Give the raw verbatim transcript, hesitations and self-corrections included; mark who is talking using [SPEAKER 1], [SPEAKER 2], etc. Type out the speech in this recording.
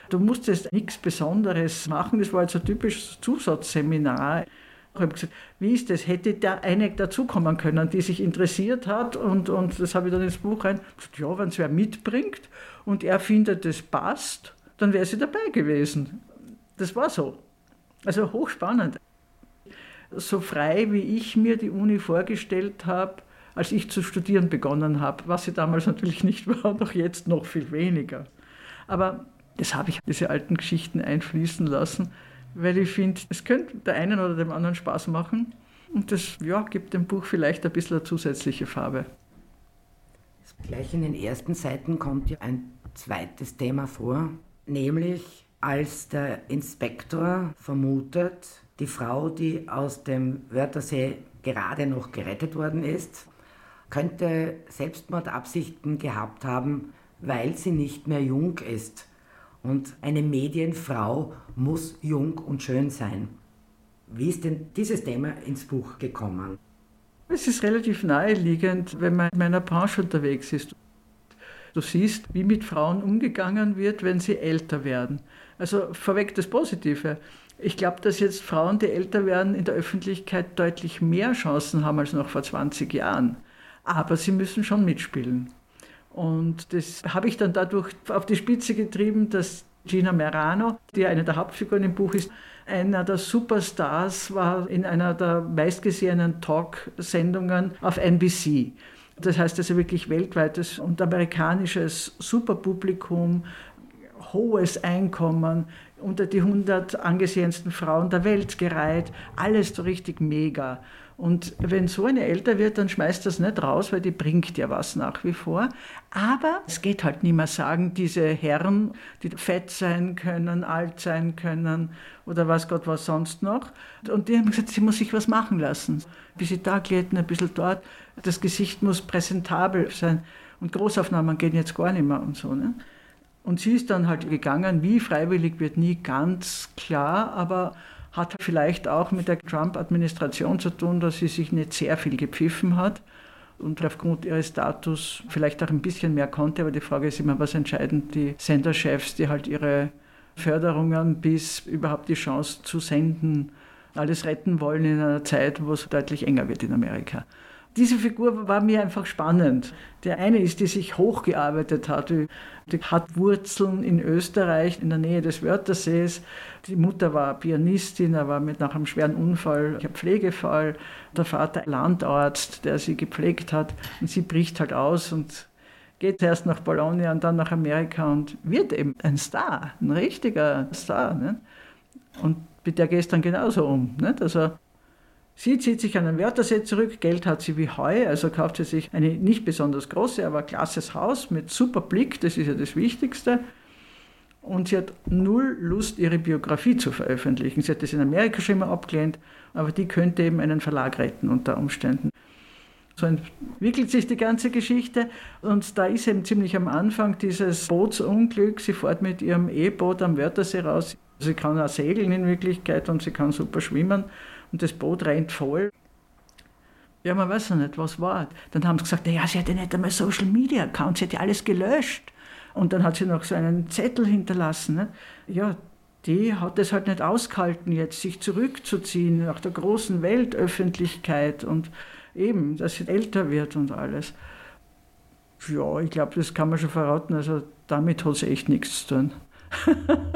[SPEAKER 1] Du musstest nichts Besonderes machen, das war jetzt ein typisches Zusatzseminar. Ich habe gesagt, wie ist das? Hätte da eine dazukommen können, die sich interessiert hat und, und das habe ich dann ins Buch rein. Gesagt, ja, wenn es wer mitbringt und er findet, das passt, dann wäre sie dabei gewesen. Das war so. Also hochspannend. So frei, wie ich mir die Uni vorgestellt habe, als ich zu studieren begonnen habe, was sie damals natürlich nicht war und auch jetzt noch viel weniger. Aber das habe ich, diese alten Geschichten einfließen lassen, weil ich finde, es könnte der einen oder dem anderen Spaß machen und das ja, gibt dem Buch vielleicht ein bisschen eine zusätzliche Farbe.
[SPEAKER 2] Gleich in den ersten Seiten kommt ja ein zweites Thema vor, nämlich als der Inspektor vermutet, die Frau, die aus dem Wörthersee gerade noch gerettet worden ist, könnte Selbstmordabsichten gehabt haben, weil sie nicht mehr jung ist. Und eine Medienfrau muss jung und schön sein. Wie ist denn dieses Thema ins Buch gekommen?
[SPEAKER 1] Es ist relativ naheliegend, wenn man in meiner Branche unterwegs ist. Du siehst, wie mit Frauen umgegangen wird, wenn sie älter werden. Also vorweg das Positive. Ich glaube, dass jetzt Frauen, die älter werden, in der Öffentlichkeit deutlich mehr Chancen haben als noch vor zwanzig Jahren. Aber sie müssen schon mitspielen. Und das habe ich dann dadurch auf die Spitze getrieben, dass Gina Merano, die eine der Hauptfiguren im Buch ist, einer der Superstars war in einer der meistgesehenen Talksendungen auf N B C. Das heißt also wirklich weltweites und amerikanisches Superpublikum, hohes Einkommen, unter die hundert angesehensten Frauen der Welt gereiht, alles so richtig mega. Und wenn so eine älter wird, dann schmeißt das nicht raus, weil die bringt ja was nach wie vor. Aber es geht halt nicht mehr sagen, diese Herren, die fett sein können, alt sein können oder was Gott was sonst noch. Und die haben gesagt, sie muss sich was machen lassen. Ein bisschen da glätten, ein bisschen dort. Das Gesicht muss präsentabel sein. Und Großaufnahmen gehen jetzt gar nicht mehr und so. Ne? Und sie ist dann halt gegangen, wie freiwillig wird nie ganz klar, aber hat vielleicht auch mit der Trump-Administration zu tun, dass sie sich nicht sehr viel gepfiffen hat und aufgrund ihres Status vielleicht auch ein bisschen mehr konnte. Aber die Frage ist immer, was entscheiden die Senderchefs, die halt ihre Förderungen bis überhaupt die Chance zu senden, alles retten wollen in einer Zeit, wo es deutlich enger wird in Amerika. Diese Figur war mir einfach spannend. Der eine ist, die sich hochgearbeitet hat. Die hat Wurzeln in Österreich, in der Nähe des Wörthersees. Die Mutter war Pianistin, er war mit nach einem schweren Unfall ein Pflegefall. Der Vater Landarzt, der sie gepflegt hat. Und sie bricht halt aus und geht erst nach Bologna und dann nach Amerika und wird eben ein Star, ein richtiger Star. Nicht? Und mit der geht es dann genauso um. Nicht? Also sie zieht sich an den Wörthersee zurück, Geld hat sie wie Heu, also kauft sie sich eine nicht besonders große, aber klasses Haus mit super Blick, das ist ja das Wichtigste. Und sie hat null Lust, ihre Biografie zu veröffentlichen. Sie hat das in Amerika schon immer abgelehnt, aber die könnte eben einen Verlag retten unter Umständen. So entwickelt sich die ganze Geschichte und da ist eben ziemlich am Anfang dieses Bootsunglück. Sie fährt mit ihrem E-Boot am Wörthersee raus. Sie kann auch segeln in Wirklichkeit und sie kann super schwimmen. Und das Boot rennt voll. Ja, man weiß ja nicht, was war. Dann haben sie gesagt, naja, sie hat ja nicht einmal Social Media Account, sie hat ja alles gelöscht. Und dann hat sie noch so einen Zettel hinterlassen. Ne? Ja, die hat es halt nicht ausgehalten, jetzt sich zurückzuziehen nach der großen Weltöffentlichkeit und eben, dass sie älter wird und alles. Ja, ich glaube, das kann man schon verraten, also damit hat sie echt nichts zu tun.